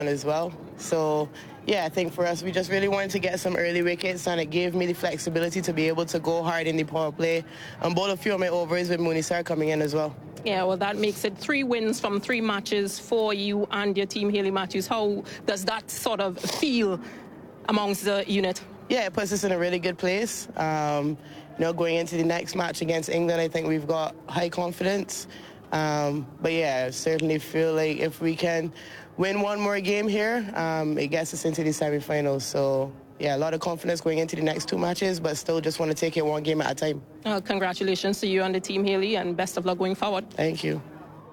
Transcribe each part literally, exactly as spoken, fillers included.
as well. So, yeah, I think for us, we just really wanted to get some early wickets, and it gave me the flexibility to be able to go hard in the power play and bowl a few of my overs with Munisar coming in as well. Yeah, well, that makes it three wins from three matches for you and your team, Hayley Matthews. How does that sort of feel amongst the unit? Yeah, it puts us in a really good place. Um, you know, going into the next match against England, I think we've got high confidence. Um, but yeah, I certainly feel like if we can win one more game here, um, it gets us into the semi-finals. So yeah, a lot of confidence going into the next two matches, but still just want to take it one game at a time. Uh, congratulations to you and the team, Hayley, and best of luck going forward. Thank you.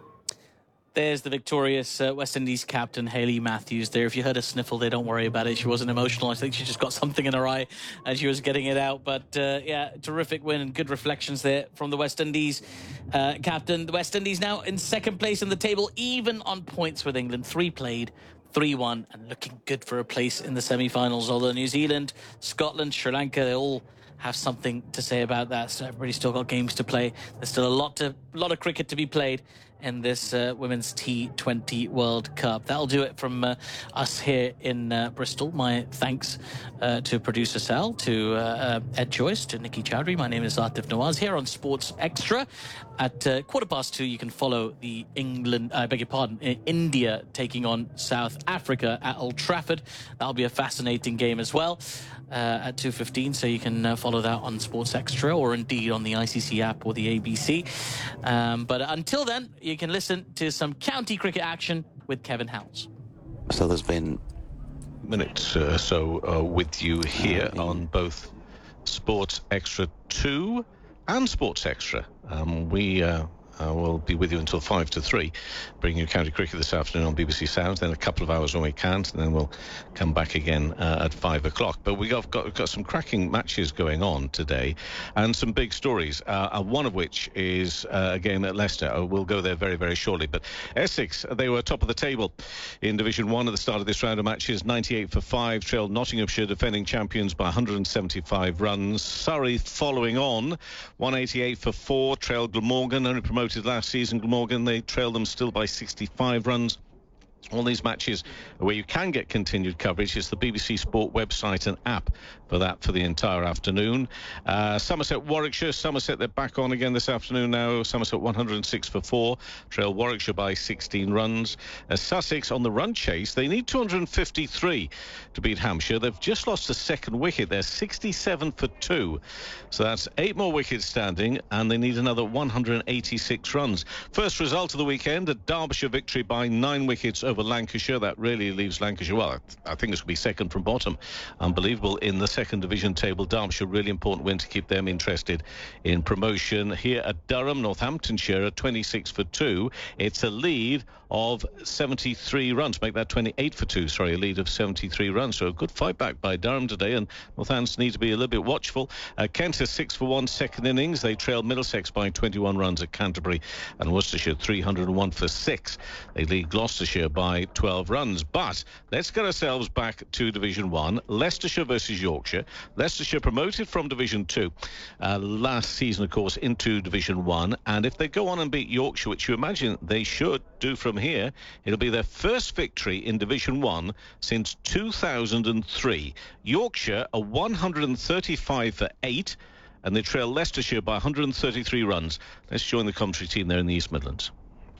There's the victorious uh, West Indies captain, Hayley Matthews there. If you heard a sniffle there, don't worry about it. She wasn't emotional. I think she just got something in her eye and she was getting it out. But, uh, yeah, terrific win and good reflections there from the West Indies uh, captain. The West Indies now in second place in the table, even on points with England. Three played, three one, and looking good for a place in the semi-finals. Although New Zealand, Scotland, Sri Lanka, they all have something to say about that. So everybody's still got games to play. There's still a lot to, lot of cricket to be played in this uh, Women's T twenty World Cup. That'll do it from uh, us here in uh, Bristol. My thanks uh, to producer Sal, to uh, uh, Ed Joyce, to Nikki Chowdhury. My name is Atif Nawaz here on Sports Extra. At uh, quarter past two, you can follow the England, I beg your pardon, India taking on South Africa at Old Trafford. That'll be a fascinating game as well uh, at two fifteen, so you can uh, follow that on Sports Extra or indeed on the I C C app or the A B C. Um, but until then, you can listen to some county cricket action with Kevin Howells. So there's been minutes uh, so uh, with you here uh, on both Sports Extra two and Sports Extra. Um, we uh, uh, will be with you until five to three, bringing you county cricket this afternoon on B B C Sounds, then a couple of hours when we can, and then we'll come back again uh, at five o'clock. But we've got, got, got some cracking matches going on today and some big stories, uh, one of which is uh, a game at Leicester. Uh, we'll go there very, very shortly. But Essex, they were top of the table in Division one at the start of this round of matches, ninety-eight for five, trailed Nottinghamshire, defending champions, by one hundred seventy-five runs. Surrey following on, one eighty-eight for four, trailed Glamorgan, only promoted last season. Glamorgan, they trailed them still by sixty-five runs. All these matches where you can get continued coverage is the B B C Sport website and app for that for the entire afternoon. Uh, Somerset, Warwickshire. Somerset, they're back on again this afternoon now. Somerset one hundred six for four, trail Warwickshire by sixteen runs. Uh, Sussex on the run chase. They need two hundred fifty-three to beat Hampshire. They've just lost a second wicket. They're sixty-seven for two. So that's eight more wickets standing, and they need another one hundred eighty-six runs. First result of the weekend, a Derbyshire victory by nine wickets over Lancashire. That really leaves Lancashire, well, I think this will be second from bottom. Unbelievable in the second division table. Derbyshire, really important win to keep them interested in promotion. Here at Durham, Northamptonshire at twenty-six for two. It's a lead of seventy-three runs. Make that twenty-eight for two, sorry, a lead of seventy-three runs. So a good fight back by Durham today, and Northampton need to be a little bit watchful. Uh, Kent is six for one second innings. They trailed Middlesex by twenty-one runs at Canterbury, and Worcestershire three hundred one for six. They lead Gloucestershire by twelve runs. But let's get ourselves back to Division one. Leicestershire versus Yorkshire. Leicestershire promoted from Division two uh, last season, of course, into Division one. And if they go on and beat Yorkshire, which you imagine they should do from here, it'll be their first victory in Division one since two thousand three. Yorkshire are one hundred thirty-five for eight, and they trail Leicestershire by one hundred thirty-three runs. Let's join the commentary team there in the East Midlands.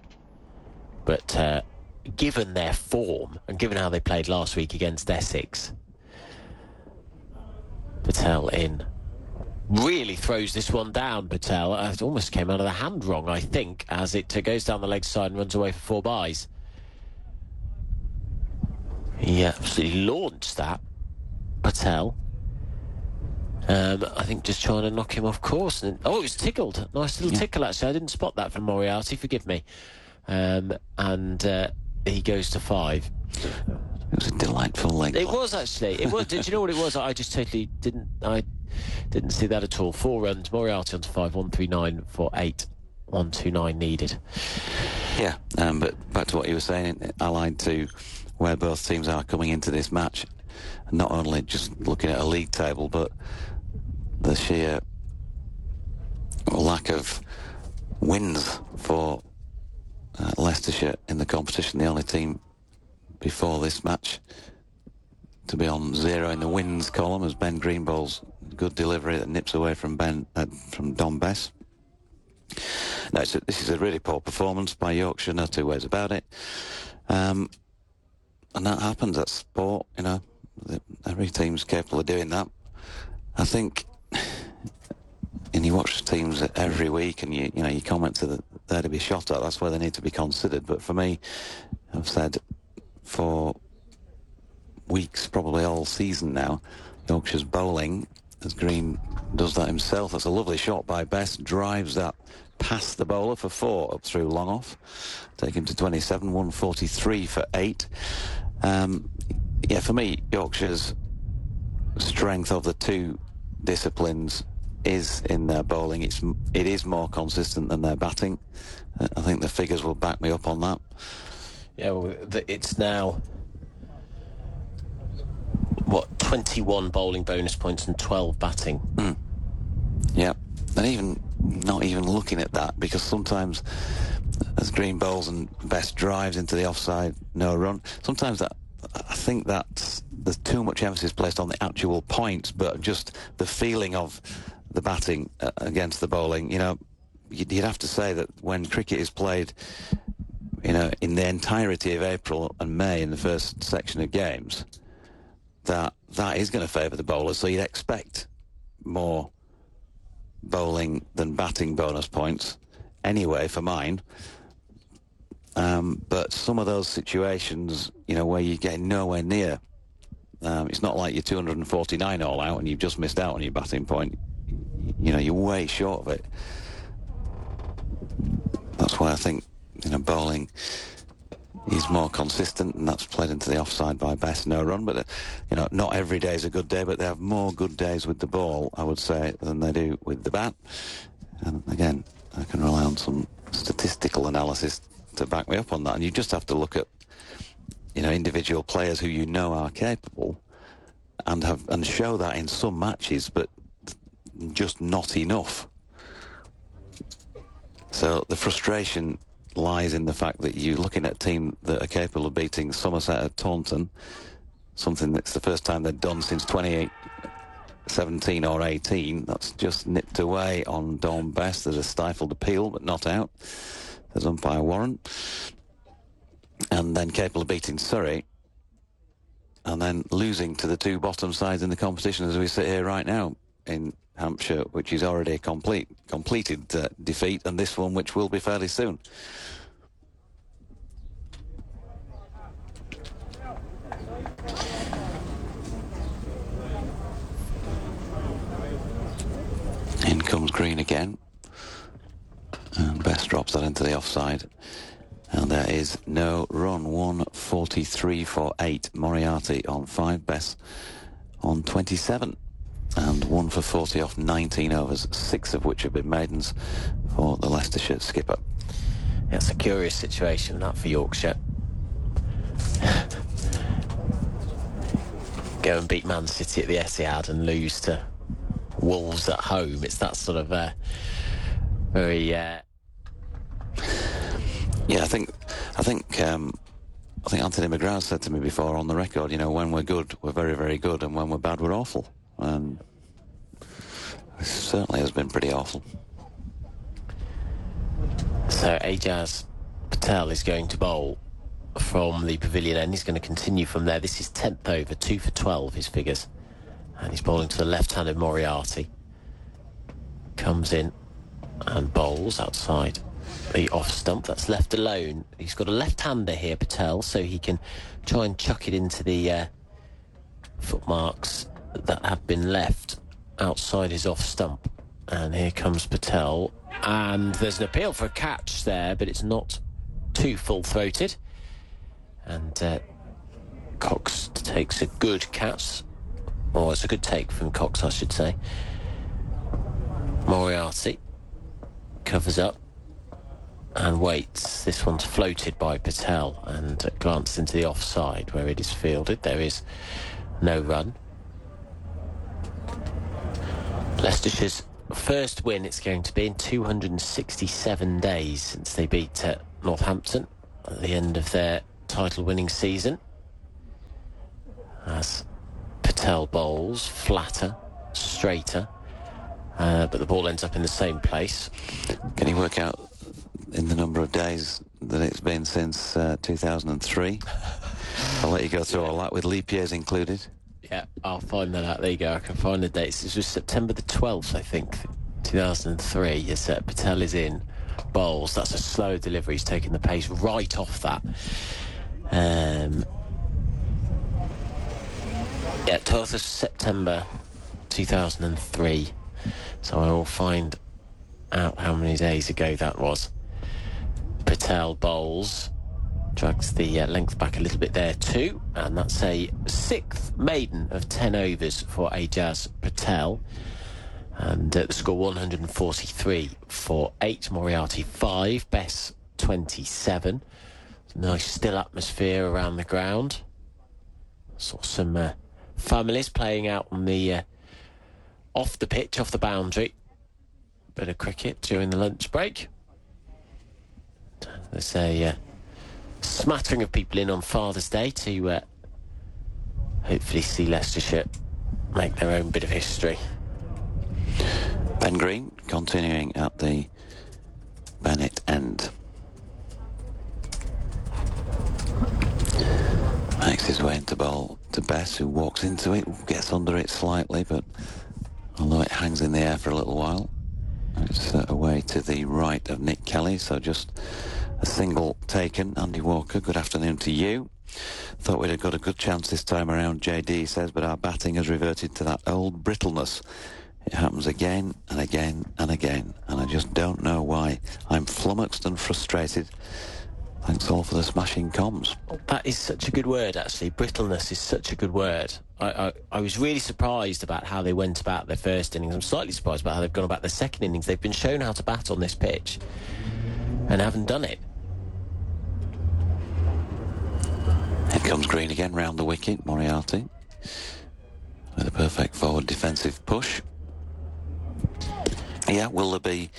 But uh, given their form and given how they played last week against Essex, Patel in really throws this one down. Patel uh, it almost came out of the hand wrong, I think, as it uh, goes down the leg side and runs away for four byes. He absolutely launched that, Patel. Um, I think just trying to knock him off course. And, oh, it was tickled. Nice little yeah. tickle, actually. I didn't spot that from Moriarty. Forgive me. Um, and uh, he goes to five. It was a delightful leg. It was, actually. It was. Did you know what it was? I just totally didn't. I didn't see that at all. Four runs. Moriarty onto five. One three nine for eight. One two nine needed. Yeah, um, but back to what you were saying, allied to where both teams are coming into this match, not only just looking at a league table, but the sheer lack of wins for uh, Leicestershire in the competition. The only team before this match to be on zero in the wins column as Ben Greenball's good delivery that nips away from Ben uh, from Dom Bess. No, it's a, this is a really poor performance by Yorkshire, no two ways about it. Um, and that happens, that's sport, you know. Every team's capable of doing that. I think, and you watch teams every week and you you know, you comment to the, there to be shot at, that's where they need to be considered. But for me, I've said for weeks, probably all season now, Yorkshire's bowling, as Green does that himself. That's a lovely shot by Best, drives that past the bowler for four up through long off, take him to twenty-seven, one forty-three for eight. Um, yeah, for me, Yorkshire's strength of the two disciplines is in their bowling. It's it is more consistent than their batting. Uh, I think the figures will back me up on that. Yeah, well, it's now what, twenty-one bowling bonus points and twelve batting. Mm. Yeah, and even not even looking at that, because sometimes as Green bowls and Best drives into the offside, no run, sometimes that I think that there's too much emphasis placed on the actual points, but just the feeling of the batting uh, against the bowling. You know, you'd, you'd have to say that when cricket is played, you know, in the entirety of April and May in the first section of games, that that is going to favour the bowlers. So you'd expect more bowling than batting bonus points anyway for mine. Um, but some of those situations, you know, where you're getting nowhere near, um, it's not like you're two hundred forty-nine all out and you've just missed out on your batting point. You know, you're way short of it. That's why I think, you know, bowling is more consistent, and that's played into the offside by Best, no run. But, uh, you know, not every day is a good day, but they have more good days with the ball, I would say, than they do with the bat. And again, I can rely on some statistical analysis to back me up on that. And you just have to look at, you know, individual players who you know are capable and have and show that in some matches, but just not enough. So the frustration lies in the fact that you're looking at a team that are capable of beating Somerset at Taunton, something that's the first time they've done since twenty seventeen or eighteen. That's just nipped away on Dom Best. There's a stifled appeal, but not out. There's umpire warrant. And then capable of beating Surrey, and then losing to the two bottom sides in the competition as we sit here right now in Hampshire, which is already a complete, completed uh, defeat, and this one which will be fairly soon. In comes Green again, and Best drops that into the offside, and there is no run. One forty-three for eight. Moriarty on five, Best on twenty-seven, and one for forty off nineteen overs, six of which have been maidens for the Leicestershire skipper. That's a curious situation, that, for Yorkshire. Go and beat Man City at the Etihad and lose to Wolves at home. It's that sort of uh, very. Uh... Yeah, I think, I think, um, I think Anthony McGrath said to me before on the record, you know, when we're good, we're very, very good, and when we're bad, we're awful. And it certainly has been pretty awful. So Ajaz Patel is going to bowl from the pavilion end. He's going to continue from there. This is tenth over, two for twelve, his figures. And he's bowling to the left-handed Moriarty. Comes in and bowls outside the off stump. That's left alone. He's got a left-hander here, Patel, so he can try and chuck it into the uh, footmarks that have been left outside his off stump. And here comes Patel, and there's an appeal for a catch there, but it's not too full-throated. And uh, Cox takes a good catch, or it's a good take from Cox, I should say. Moriarty covers up and waits. This one's floated by Patel and uh, glanced into the offside where it is fielded. There is no run. Leicestershire's first win it's going to be in two hundred sixty-seven days since they beat uh, Northampton at the end of their title-winning season. as Patel bowls, flatter, straighter, uh, but the ball ends up in the same place. Can you work out in the number of days that it's been since uh, two thousand three? I'll let you go through all that with leap years included. Yeah, I'll find that out. There you go. I can find the dates. This was September the twelfth, I think, two thousand three. Yes, uh, Patel is in bowls. That's a slow delivery. He's taking the pace right off that. Um, yeah, twelfth of September two thousand three. So I will find out how many days ago that was. Patel bowls. Drags the uh, length back a little bit there too, and that's a sixth maiden of ten overs for Ajaz Patel, and uh, the score one hundred forty-three for eight, Moriarty five, Bess twenty-seven. Nice still atmosphere around the ground. Saw some uh, families playing out on the uh, off the pitch, off the boundary. Bit of cricket during the lunch break. There's a uh, smattering of people in on Father's Day to uh, hopefully see Leicestershire make their own bit of history. Ben Green continuing at the Bennett end. Makes his way into bowl to Bess, who walks into it, gets under it slightly, but although it hangs in the air for a little while, it's uh, away to the right of Nick Kelly, so just a single taken. Andy Walker, good afternoon to you. Thought we'd have got a good chance this time around, J D says, but our batting has reverted to that old brittleness. It happens again and again and again, and I just don't know why. I'm flummoxed and frustrated. Thanks all for the smashing comms. That is such a good word, actually. Brittleness is such a good word. I, I, I was really surprised about how they went about their first innings. I'm slightly surprised about how they've gone about their second innings. They've been shown how to bat on this pitch and haven't done it. Here comes Green again, round the wicket, Moriarty, with a perfect forward defensive push. Yeah, will there be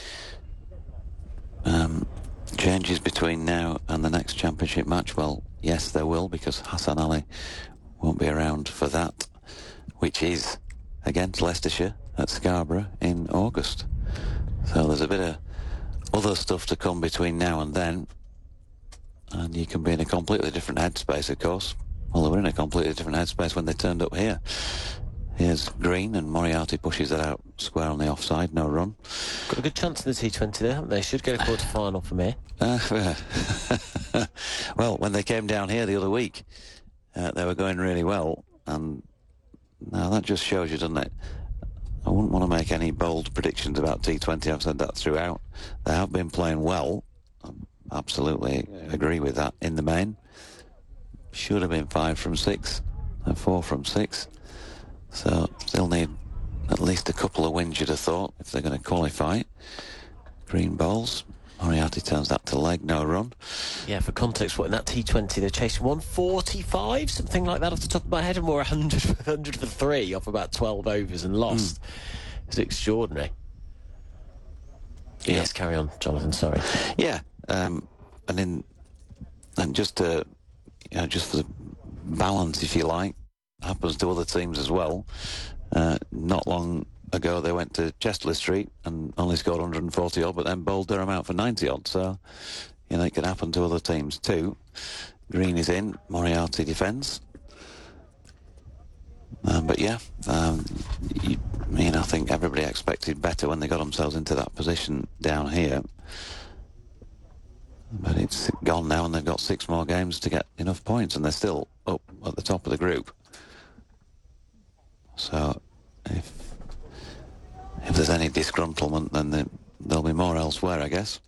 um, changes between now and the next championship match? Well, yes, there will, because Hassan Ali won't be around for that, which is against Leicestershire at Scarborough in August. So there's a bit of other stuff to come between now and then. And you can be in a completely different headspace, of course. Well, they were in a completely different headspace when they turned up here. Here's Green, and Moriarty pushes it out square on the offside, no run. Got a good chance in the T twenty there, haven't they? Should get a quarter-final from here. Uh, well, when they came down here the other week, uh, they were going really well. And now that just shows you, doesn't it? I wouldn't want to make any bold predictions about T twenty. I've said that throughout. They have been playing well. Absolutely agree with that in the main. Should have been five from six and four from six. So still need at least a couple of wins, you'd have thought, if they're going to qualify. Green bowls. Moriarty turns that to leg, no run. Yeah, for context, what in that T twenty they're chasing one forty-five, something like that off the top of my head, and we're one hundred, one hundred for three off about twelve overs and lost. Mm. It's extraordinary. Yeah. Yes, carry on, Jonathan, sorry. Yeah. Um, and in, and just to, you know, just for the balance, if you like, happens to other teams as well. Uh, not long ago, they went to Chesterley Street and only scored one hundred forty odd, but then bowled Durham out for ninety odd. So, you know, it can happen to other teams too. Green is in, Moriarty defends. Um, but yeah, um, you, I mean, I think everybody expected better when they got themselves into that position down here. But it's gone now, and they've got six more games to get enough points, and they're still up at the top of the group. So, if if there's any disgruntlement, then they, there'll be more elsewhere, I guess.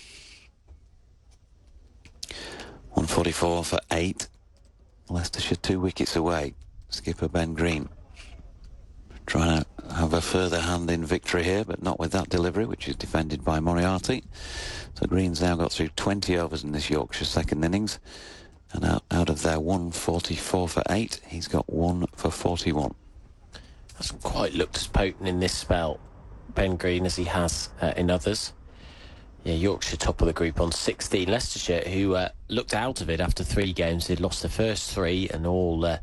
one forty-four for eight. Leicestershire two wickets away. Skipper Ben Green trying to have a further hand in victory here, but not with that delivery, which is defended by Moriarty. So Green's now got through twenty overs in this Yorkshire second innings, and out, out of their one forty-four for eight, he's got one for forty-one. Hasn't quite looked as potent in this spell, Ben Green, as he has uh, in others. Yeah, Yorkshire top of the group on sixteen. Leicestershire, who uh, looked out of it after three games, they'd lost the first three and all uh,